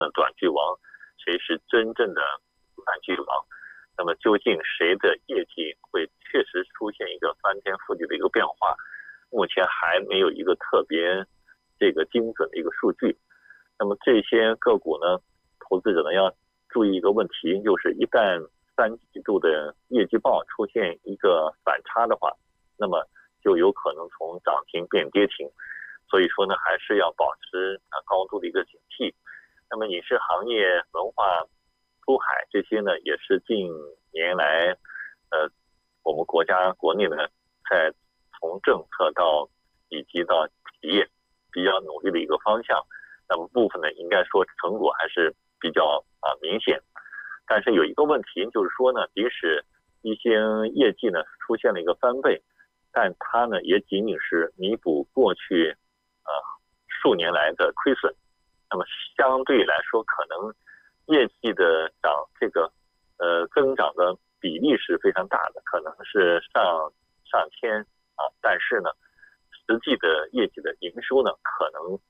短剧王，谁是真正的短剧王？那么究竟谁的业绩会确实出现一个翻天覆地的一个变化？目前还没有一个特别精准的一个数据。那么这些个股呢，投资者呢要注意一个问题，就是一旦3季度的业绩报出现一个反差的话，那么就有可能从涨停变跌停。所以说呢，还是要保持高度的一个警惕。那么影视行业、文化、出海这些呢，也是近年来我们国内呢，在从政策以及到企业比较努力的一个方向。那么部分呢，应该说成果还是比较明显。但是有一个问题就是说呢，即使一些业绩呢出现了一个翻倍，但它呢也仅仅是弥补过去数年来的亏损。那么相对来说，可能业绩的增长的比例是非常大的，可能是上千但是呢，实际的业绩的营收呢，可能